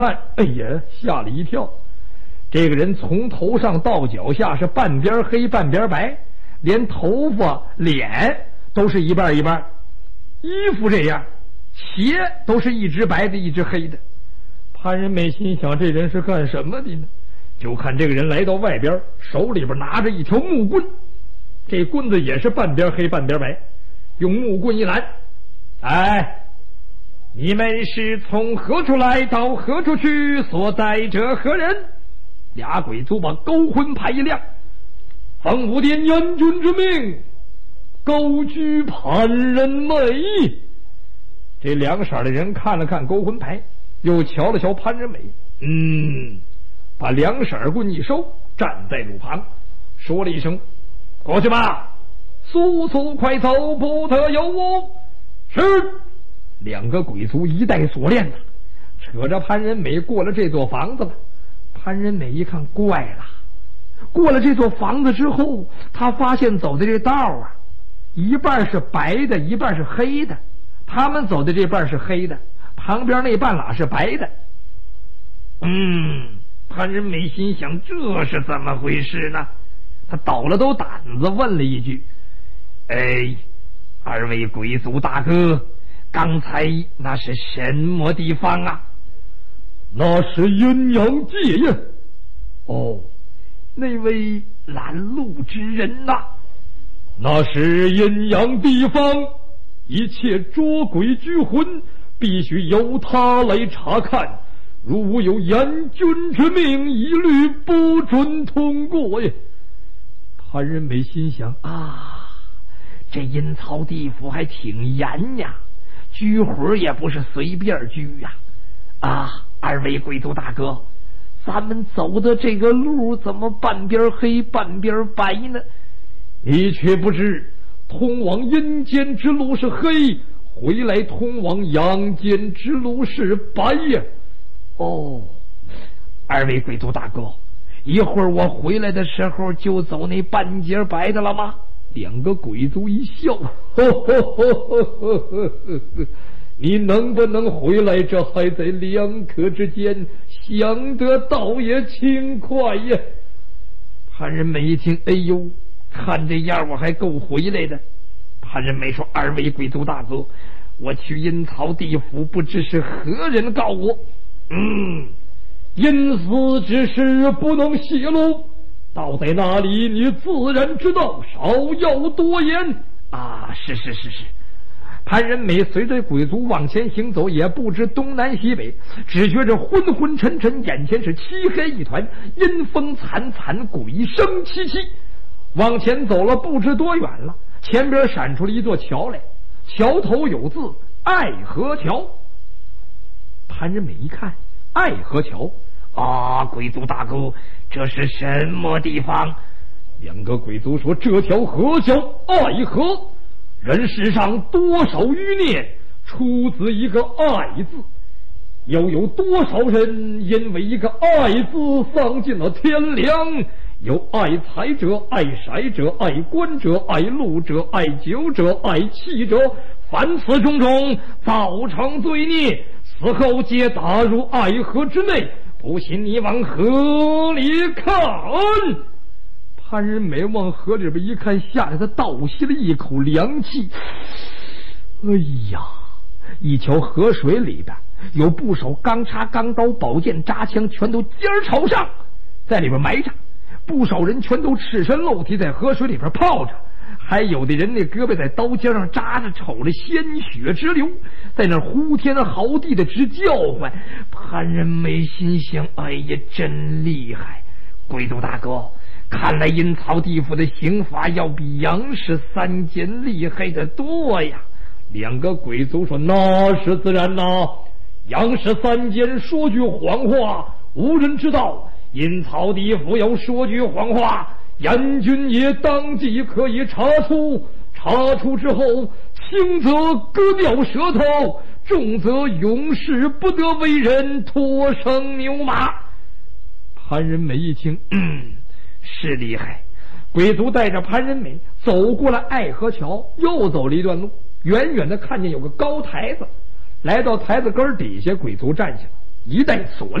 哎呀，吓了一跳。这个人从头上到脚下是半边黑半边白，连头发脸都是一半一半，衣服这样，鞋都是一只白的一只黑的。潘仁美心想，这人是干什么的呢？就看这个人来到外边，手里边拿着一条木棍，这棍子也是半边黑半边白，用木棍一拦，哎，你们是从何处来到何处去？所在者何人？俩鬼卒把勾魂牌一亮，奉武殿严军之命，勾拘潘仁美。这两色的人看了看勾魂牌，又瞧了瞧潘仁美，把两色棍一收，站在路旁，说了一声：“过去吧，速速快走，不得有误。”是。两个鬼卒一带锁链子，扯着潘仁美过了这座房子了。潘仁美一看，怪了，过了这座房子之后，他发现走的这道啊，一半是白的，一半是黑的。他们走的这半是黑的，旁边那半拉是白的。潘仁美心想，这是怎么回事呢？他倒了斗胆子问了一句：“哎，二位鬼卒大哥，刚才那是什么地方啊？”“那是阴阳界呀。”“哦，那位拦路之人呐？”“那是阴阳地方，一切捉鬼拘魂必须由他来查看，如无有严军之命，一律不准通过呀。”潘仁美心想，这阴曹地府还挺严呀，拘魂也不是随便拘呀。二位贵族大哥，咱们走的这个路怎么半边黑半边白呢？你却不知，通往阴间之路是黑，回来通往阳间之路是白呀。哦，二位贵族大哥，一会儿我回来的时候就走那半截白的了吗？两个鬼卒一笑，你能不能回来，这还在两可之间，想得倒也轻快呀。潘仁美一听，哎呦，看这样我还够回来的。潘仁美说：“二位贵族大哥，我去阴曹地府，不知是何人告我。阴司之事不能泄露，到在哪里你自然知道，少要多言。”是。潘仁美随着鬼卒往前行走，也不知东南西北，只觉着昏昏沉沉，眼前是漆黑一团，阴风惨惨，鬼声凄凄。往前走了不知多远了，前边闪出了一座桥来，桥头有字“爱河桥”。潘仁美一看，爱河桥，鬼卒大哥，这是什么地方？两个鬼卒说：“这条河叫爱河，人世上多少余孽出自一个爱字，又有多少人因为一个爱字丧尽了天良？有爱财者，爱色者，爱官者，爱禄者，爱酒者，爱气者，凡此种种，造成罪孽，死后皆打入爱河之内。不信你往河里看。”潘仁美往河里边一看，吓得他倒吸了一口凉气。哎呀，一瞧河水里边有不少钢叉、钢刀、宝剑、扎枪，全都尖朝上在里边埋着，不少人全都赤身露体在河水里边泡着，还有的人那胳膊在刀尖上扎着，瞅着鲜血直流，在那呼天嚎地的直叫唤。潘仁美心想，哎呀，真厉害，贵族大哥，看来阴曹地府的刑罚要比阳世三监厉害的多呀。两个鬼卒说：“那是自然呐，阳世三监说句谎话，无人知道；阴曹地府要说句谎话，阎君也当即可以查出。查出之后，轻则割掉舌头，重则永世不得为人，脱生牛马。”潘仁美一听，是厉害。鬼卒带着潘仁美走过了爱河桥，又走了一段路，远远的看见有个高台子，来到台子根底下，鬼卒站起来， 一带锁